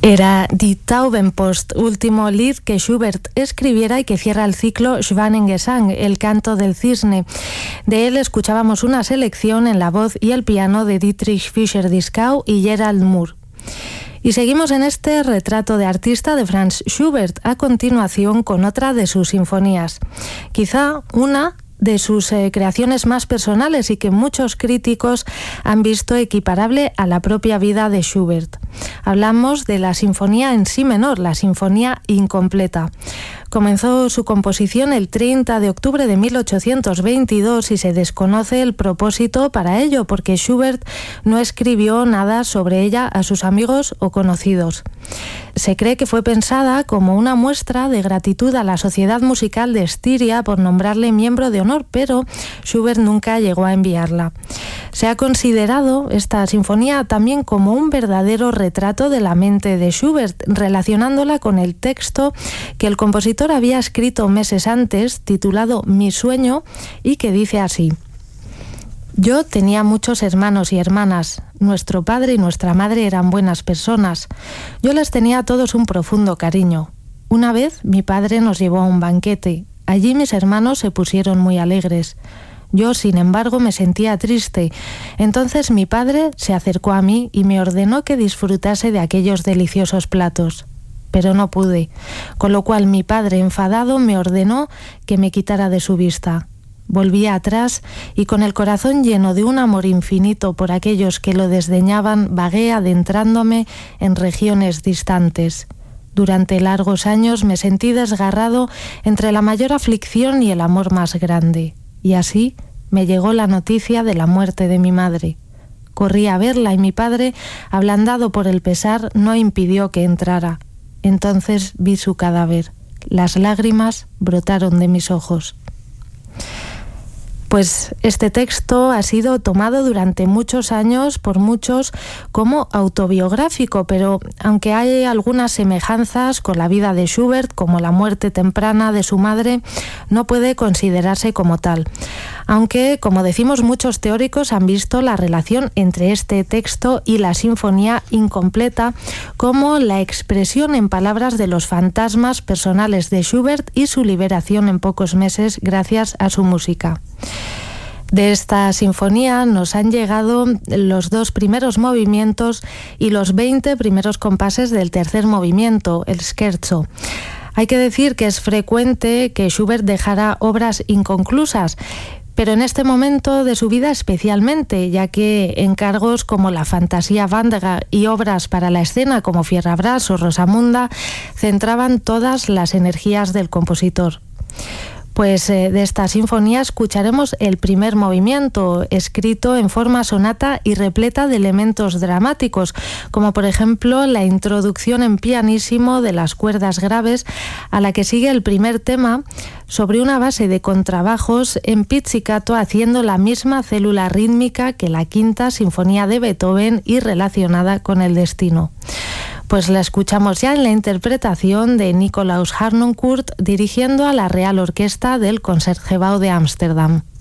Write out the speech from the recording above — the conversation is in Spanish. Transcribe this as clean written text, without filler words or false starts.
Era Die Taubenpost, último Lied que Schubert escribiera y que cierra el ciclo Schwanengesang, el canto del cisne. De él escuchábamos una selección en la voz y el piano de Dietrich Fischer-Dieskau y Gerald Moore. Y seguimos en este retrato de artista de Franz Schubert, a continuación con otra de sus sinfonías. Quizá una de sus creaciones más personales y que muchos críticos han visto equiparable a la propia vida de Schubert. Hablamos de la sinfonía en si menor, la sinfonía incompleta. Comenzó su composición el 30 de octubre de 1822 y se desconoce el propósito para ello, porque Schubert no escribió nada sobre ella a sus amigos o conocidos. Se cree que fue pensada como una muestra de gratitud a la Sociedad Musical de Estiria por nombrarle miembro de honor, pero Schubert nunca llegó a enviarla. Se ha considerado esta sinfonía también como un verdadero retrato de la mente de Schubert, relacionándola con el texto que el compositor había escrito meses antes, titulado Mi sueño, y que dice así: Yo tenía muchos hermanos y hermanas. Nuestro padre y nuestra madre eran buenas personas. Yo les tenía a todos un profundo cariño. Una vez mi padre nos llevó a un banquete. Allí mis hermanos se pusieron muy alegres. Yo, sin embargo, me sentía triste. Entonces mi padre se acercó a mí y me ordenó que disfrutase de aquellos deliciosos platos. Pero no pude, con lo cual mi padre, enfadado, me ordenó que me quitara de su vista. Volví atrás y con el corazón lleno de un amor infinito por aquellos que lo desdeñaban, vagué adentrándome en regiones distantes. Durante largos años me sentí desgarrado entre la mayor aflicción y el amor más grande. Y así me llegó la noticia de la muerte de mi madre. Corrí a verla y mi padre, ablandado por el pesar, no impidió que entrara. Entonces vi su cadáver. Las lágrimas brotaron de mis ojos. Pues este texto ha sido tomado durante muchos años por muchos como autobiográfico, pero aunque hay algunas semejanzas con la vida de Schubert, como la muerte temprana de su madre, no puede considerarse como tal. Aunque, como decimos, muchos teóricos han visto la relación entre este texto y la sinfonía incompleta como la expresión en palabras de los fantasmas personales de Schubert y su liberación en pocos meses gracias a su música. De esta sinfonía nos han llegado los 2 primeros movimientos y los 20 primeros compases del tercer movimiento, el scherzo. Hay que decir que es frecuente que Schubert dejara obras inconclusas, pero en este momento de su vida especialmente, ya que encargos como la Fantasía Wandera y obras para la escena como Fierrabras o Rosamunda centraban todas las energías del compositor. Pues de esta sinfonía escucharemos el primer movimiento, escrito en forma sonata y repleta de elementos dramáticos, como por ejemplo la introducción en pianísimo de las cuerdas graves, a la que sigue el primer tema, sobre una base de contrabajos en pizzicato, haciendo la misma célula rítmica que la quinta sinfonía de Beethoven y relacionada con el destino. Pues la escuchamos ya en la interpretación de Nicolaus Harnoncourt dirigiendo a la Real Orquesta del Concertgebouw de Ámsterdam.